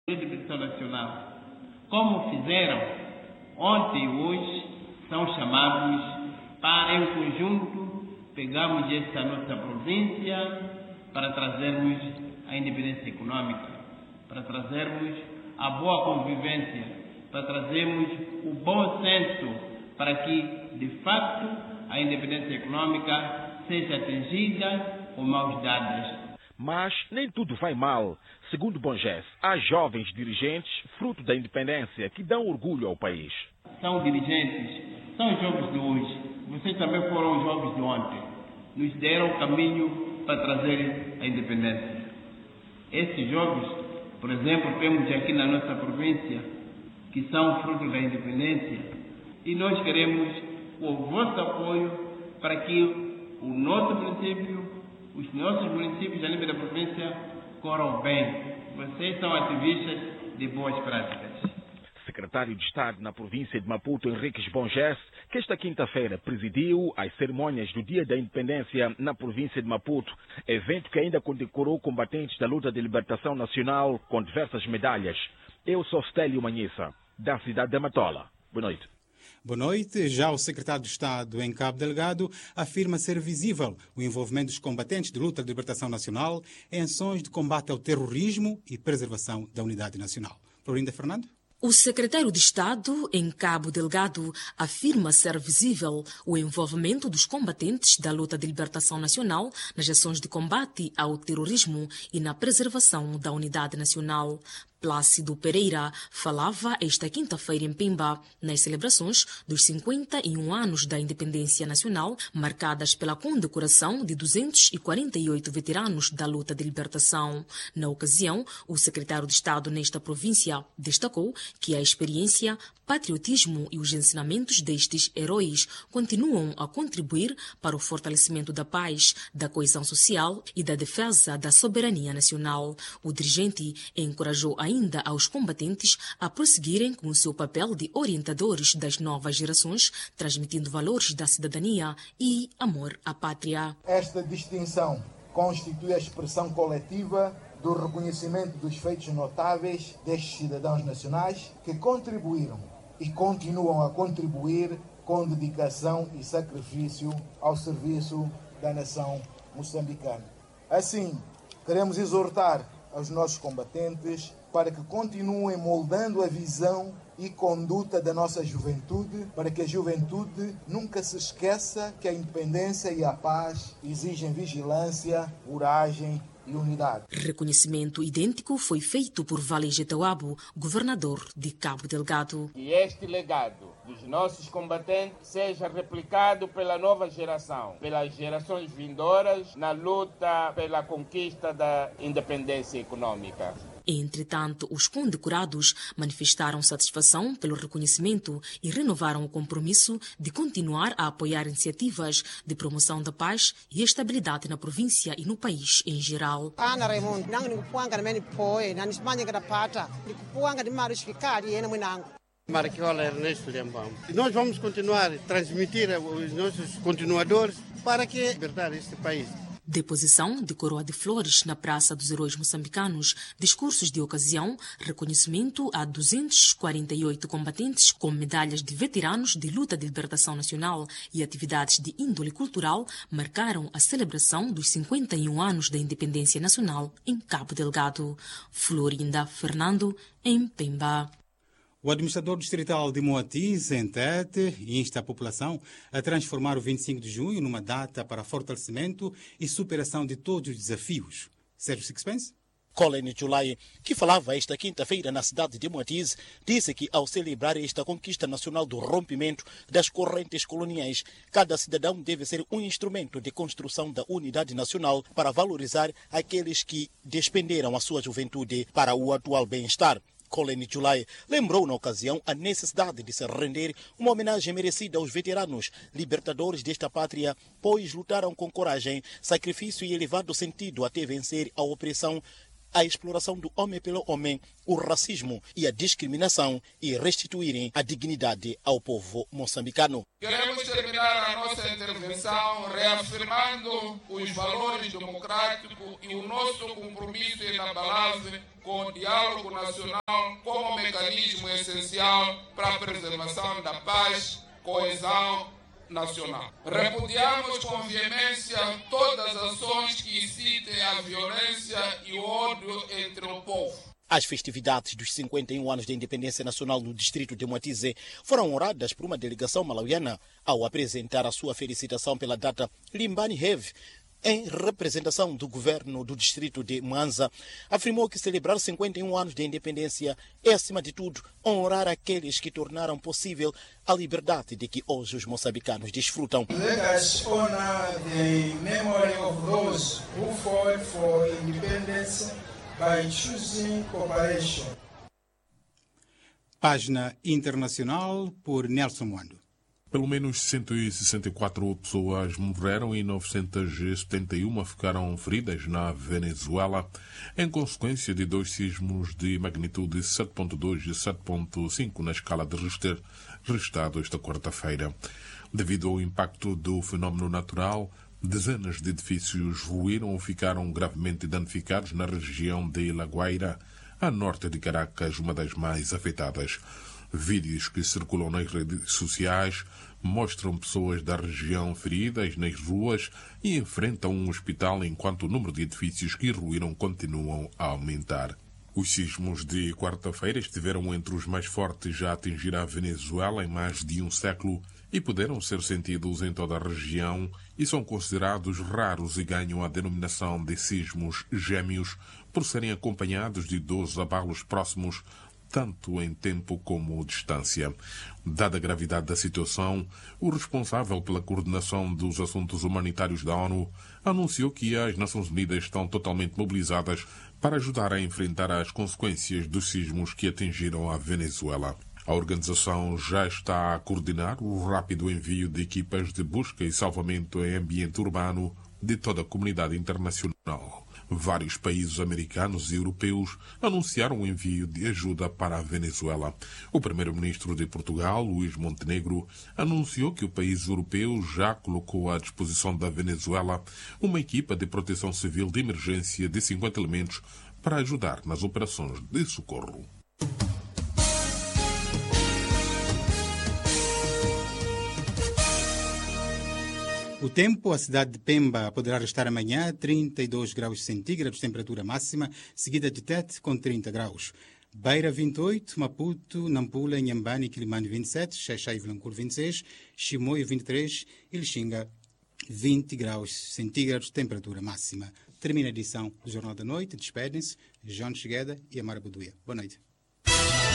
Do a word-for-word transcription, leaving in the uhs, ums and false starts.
de Libertação Nacional, como fizeram ontem e hoje, são chamados para, em conjunto, pegarmos esta nossa província para trazermos a independência econômica, para trazermos a boa convivência, para trazermos o bom senso, para que, de facto, a independência econômica seja atingida com mãos dadas. Mas nem tudo vai mal. Segundo Bongés, há jovens dirigentes, fruto da independência, que dão orgulho ao país. São dirigentes, são jovens de hoje. Vocês também foram jovens de ontem. Nos deram o caminho para trazer a independência. Esses jovens, por exemplo, temos aqui na nossa província, que são fruto da independência, e nós queremos o vosso apoio para que o nosso município, os nossos municípios a nível da província corram bem. Vocês são ativistas de boas práticas. Secretário de Estado na província de Maputo, Henriques Bongés, que esta quinta-feira presidiu as cerimônias do Dia da Independência na província de Maputo, evento que ainda condecorou combatentes da luta de libertação nacional com diversas medalhas. Eu sou Stélio Manhissa, da cidade de Matola. Boa noite. Boa noite. Já o secretário de Estado em Cabo Delgado afirma ser visível o envolvimento dos combatentes de luta de libertação nacional em ações de combate ao terrorismo e preservação da unidade nacional. Florinda Fernando? O secretário de Estado em Cabo Delgado afirma ser visível o envolvimento dos combatentes da luta de libertação nacional nas ações de combate ao terrorismo e na preservação da unidade nacional. Plácido Pereira falava esta quinta-feira em Pemba, nas celebrações dos cinquenta e um anos da independência nacional, marcadas pela condecoração de duzentos e quarenta e oito veteranos da luta de libertação. Na ocasião, o secretário de Estado nesta província destacou que a experiência, patriotismo e os ensinamentos destes heróis continuam a contribuir para o fortalecimento da paz, da coesão social e da defesa da soberania nacional. O dirigente encorajou a ainda aos combatentes a prosseguirem com o seu papel de orientadores das novas gerações, transmitindo valores da cidadania e amor à pátria. Esta distinção constitui a expressão coletiva do reconhecimento dos feitos notáveis destes cidadãos nacionais que contribuíram e continuam a contribuir com dedicação e sacrifício ao serviço da nação moçambicana. Assim, queremos exortar aos nossos combatentes para que continuem moldando a visão e conduta da nossa juventude, para que a juventude nunca se esqueça que a independência e a paz exigem vigilância, coragem e unidade. Reconhecimento idêntico foi feito por Vale Getauabo, governador de Cabo Delgado. E este legado dos nossos combatentes seja replicado pela nova geração, pelas gerações vindouras, na luta pela conquista da independência econômica. Entretanto, os condecorados manifestaram satisfação pelo reconhecimento e renovaram o compromisso de continuar a apoiar iniciativas de promoção da paz e estabilidade na província e no país em geral. Marquiola Ernesto Lembão. Nós vamos continuar a transmitir aos nossos continuadores para que libertar este país. Deposição de coroa de flores na Praça dos Heróis Moçambicanos, discursos de ocasião, reconhecimento a duzentos e quarenta e oito combatentes com medalhas de veteranos de luta de libertação nacional e atividades de índole cultural marcaram a celebração dos cinquenta e um anos da independência nacional em Cabo Delgado. Florinda Fernando, em Pemba. O administrador distrital de Moatize, em Tete, insta a população a transformar o vinte e cinco de junho numa data para fortalecimento e superação de todos os desafios. Sérgio Sixpence? Colin Julai, que falava esta quinta-feira na cidade de Moatize, disse que ao celebrar esta conquista nacional do rompimento das correntes coloniais, cada cidadão deve ser um instrumento de construção da unidade nacional para valorizar aqueles que despenderam a sua juventude para o atual bem-estar. Colin Julai lembrou na ocasião a necessidade de se render uma homenagem merecida aos veteranos, libertadores desta pátria, pois lutaram com coragem, sacrifício e elevado sentido até vencer a opressão a exploração do homem pelo homem, o racismo e a discriminação e restituírem a dignidade ao povo moçambicano. Queremos terminar a nossa intervenção reafirmando os valores democráticos e o nosso compromisso inabalável com o diálogo nacional como mecanismo essencial para a preservação da paz, coesão nacional. Repudiamos com veemência todas as ações que incitem a violência e o ódio entre o povo. As festividades dos cinquenta e um anos da independência nacional no distrito de Moatize foram honradas por uma delegação malauiana ao apresentar a sua felicitação pela data. Limbani Heve, em representação do governo do distrito de Mwanza, afirmou que celebrar cinquenta e um anos de independência é, acima de tudo, honrar aqueles que tornaram possível a liberdade de que hoje os moçambicanos desfrutam. Let us honor the memory of those who fought for independence by choosing cooperation. Página internacional por Nelson Mwando. Pelo menos cento e sessenta e quatro pessoas morreram e novecentas e setenta e uma ficaram feridas na Venezuela em consequência de dois sismos de magnitude sete ponto dois e sete ponto cinco na escala de Richter, registrado esta quarta-feira. Devido ao impacto do fenómeno natural, dezenas de edifícios ruíram ou ficaram gravemente danificados na região de La Guaira, a norte de Caracas, uma das mais afetadas. Vídeos que circulam nas redes sociais mostram pessoas da região feridas nas ruas e enfrentam um hospital enquanto o número de edifícios que ruíram continuam a aumentar. Os sismos de quarta-feira estiveram entre os mais fortes a atingir a Venezuela em mais de um século e puderam ser sentidos em toda a região e são considerados raros e ganham a denominação de sismos gêmeos por serem acompanhados de doze abalos próximos, tanto em tempo como distância. Dada a gravidade da situação, o responsável pela coordenação dos assuntos humanitários da ONU anunciou que as Nações Unidas estão totalmente mobilizadas para ajudar a enfrentar as consequências dos sismos que atingiram a Venezuela. A organização já está a coordenar o rápido envio de equipas de busca e salvamento em ambiente urbano de toda a comunidade internacional. Vários países americanos e europeus anunciaram o envio de ajuda para a Venezuela. O primeiro-ministro de Portugal, Luís Montenegro, anunciou que o país europeu já colocou à disposição da Venezuela uma equipa de proteção civil de emergência de cinquenta elementos para ajudar nas operações de socorro. O tempo, a cidade de Pemba poderá restar amanhã trinta e dois graus centígrados, temperatura máxima, seguida de Tete com trinta graus. Beira vinte e oito, Maputo, Nampula, Inhambane e Quilimane vinte e sete, Xaixai e Vilanculo vinte e seis, Chimoio vinte e três e Lixinga vinte graus centígrados, temperatura máxima. Termina a edição do Jornal da Noite. Despedem-se João Chegueda e Amara Buduia. Boa noite.